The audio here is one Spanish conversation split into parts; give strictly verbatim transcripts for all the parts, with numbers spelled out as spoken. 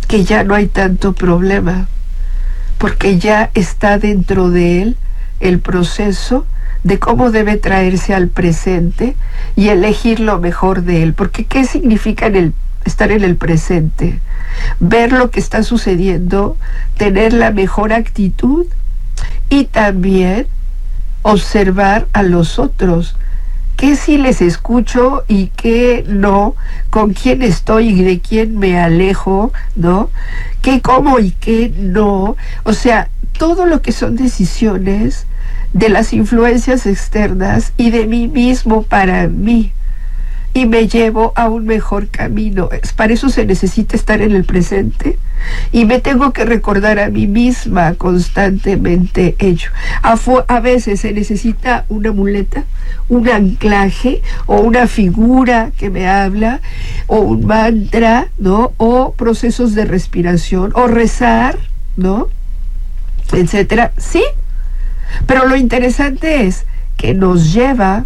que ya no hay tanto problema, porque ya está dentro de él el proceso de cómo debe traerse al presente y elegir lo mejor de él. Porque ¿qué significa en el, estar en el presente? Ver lo que está sucediendo, tener la mejor actitud y también observar a los otros. ¿Qué sí les escucho y qué no? ¿Con quién estoy y de quién me alejo? ¿No? ¿Qué como y qué no? O sea, todo lo que son decisiones de las influencias externas y de mí mismo para mí. Y me llevo a un mejor camino. Para eso se necesita estar en el presente y me tengo que recordar a mí misma constantemente ello. A, a veces se necesita una muleta, un anclaje o una figura que me habla o un mantra, ¿no? O procesos de respiración o rezar, ¿no? Etcétera. Sí, pero lo interesante es que nos lleva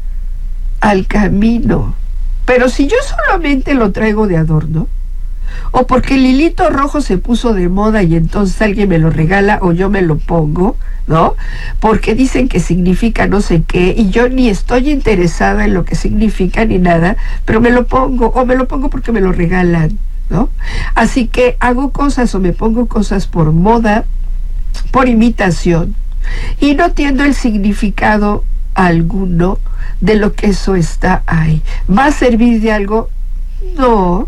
al camino. Pero si yo solamente lo traigo de adorno, o porque el hilito rojo se puso de moda y entonces alguien me lo regala o yo me lo pongo, ¿no? Porque dicen que significa no sé qué y yo ni estoy interesada en lo que significa ni nada, pero me lo pongo, o me lo pongo porque me lo regalan, ¿no? Así que hago cosas o me pongo cosas por moda, por imitación, y no entiendo el significado alguno de lo que eso está ahí. ¿Va a servir de algo? No.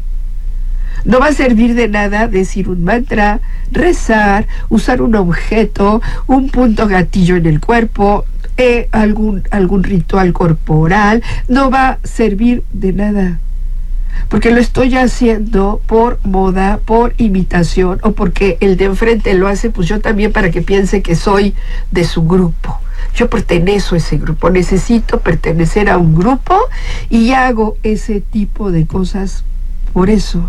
No va a servir de nada decir un mantra, rezar, usar un objeto, un punto gatillo en el cuerpo, eh, algún, algún ritual corporal. No va a servir de nada. Porque lo estoy haciendo por moda, por imitación, o porque el de enfrente lo hace, pues yo también, para que piense que soy de su grupo. Yo pertenezco a ese grupo, necesito pertenecer a un grupo y hago ese tipo de cosas por eso.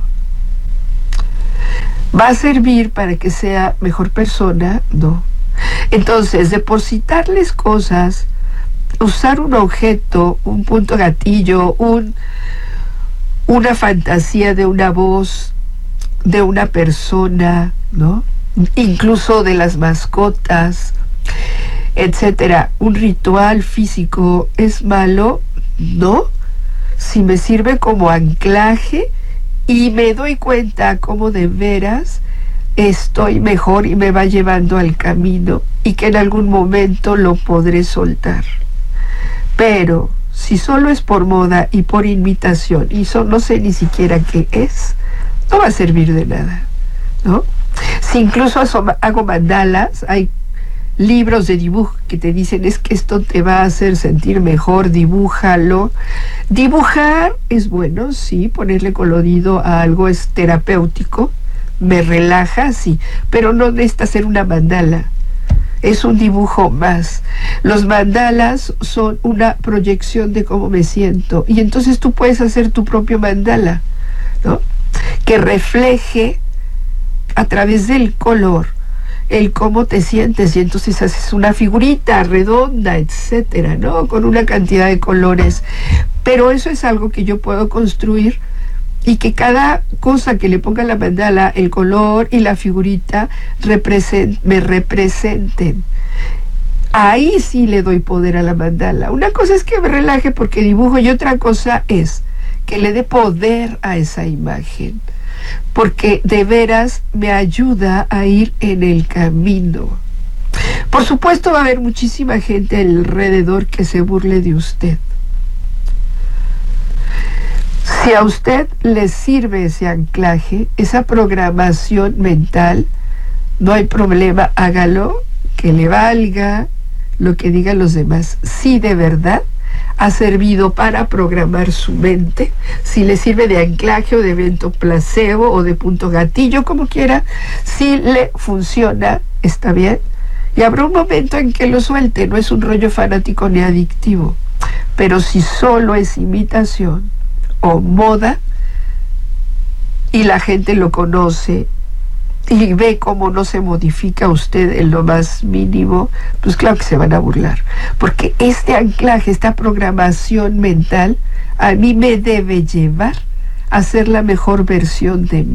¿Va a servir para que sea mejor persona? No. Entonces, depositarles cosas, usar un objeto, un punto gatillo, un, una fantasía de una voz, de una persona, ¿no? Incluso de las mascotas, etcétera. Un ritual físico es malo, ¿no? Si me sirve como anclaje y me doy cuenta cómo de veras estoy mejor y me va llevando al camino y que en algún momento lo podré soltar. Pero si solo es por moda y por imitación y eso no sé ni siquiera qué es, no va a servir de nada, ¿no? Si incluso hago mandalas, hay libros de dibujo que te dicen es que esto te va a hacer sentir mejor, dibújalo. Dibujar es bueno, sí, ponerle colorido a algo es terapéutico, me relaja, sí, pero no necesita hacer una mandala, es un dibujo más. Los mandalas son una proyección de cómo me siento y entonces tú puedes hacer tu propio mandala, ¿no? Que refleje a través del color el cómo te sientes y entonces haces una figurita redonda, etcétera, ¿no? Con una cantidad de colores. Pero eso es algo que yo puedo construir y que cada cosa que le ponga la mandala, el color y la figurita represent, me representen. Ahí sí le doy poder a la mandala. Una cosa es que me relaje porque dibujo y otra cosa es que le dé poder a esa imagen, porque de veras me ayuda a ir en el camino. Por supuesto va a haber muchísima gente alrededor que se burle de usted. Si a usted le sirve ese anclaje, esa programación mental, no hay problema, hágalo, que le valga lo que digan los demás. Si de verdad ha servido para programar su mente, si le sirve de anclaje o de evento placebo o de punto gatillo, como quiera, si le funciona, está bien. Y habrá un momento en que lo suelte, no es un rollo fanático ni adictivo. Pero si solo es imitación o moda y la gente lo conoce y ve cómo no se modifica usted en lo más mínimo, pues claro que se van a burlar, porque este anclaje, esta programación mental a mí me debe llevar a ser la mejor versión de mí.